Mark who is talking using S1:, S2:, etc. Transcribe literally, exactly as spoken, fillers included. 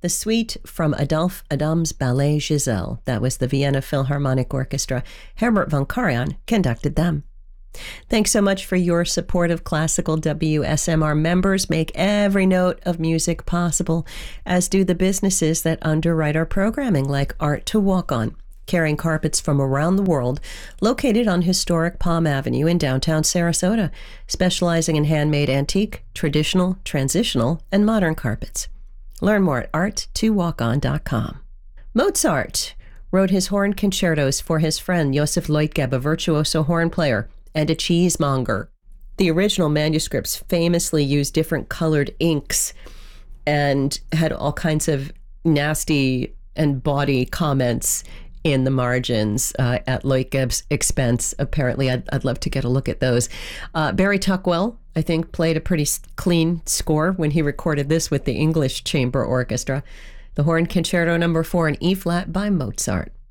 S1: The suite from Adolphe Adam's Ballet Giselle. That was the Vienna Philharmonic Orchestra. Herbert von Karajan conducted them. Thanks so much for your support of classical W S M. Our members make every note of music possible, as do the businesses that underwrite our programming, like Art to Walk On, carrying carpets from around the world, located on historic Palm Avenue in downtown Sarasota, specializing in handmade antique, traditional, transitional, and modern carpets. Learn more at art to walk on dot com. Mozart wrote his horn concertos for his friend Josef Leutgeb, a virtuoso horn player and a cheesemonger. The original manuscripts famously used different colored inks and had all kinds of nasty and bawdy comments in the margins uh, at Leutgeb's expense. Apparently, I'd, I'd love to get a look at those. Uh, Barry Tuckwell, I think, played a pretty clean score when he recorded this with the English Chamber Orchestra. The Horn Concerto Number Four in E-flat by Mozart.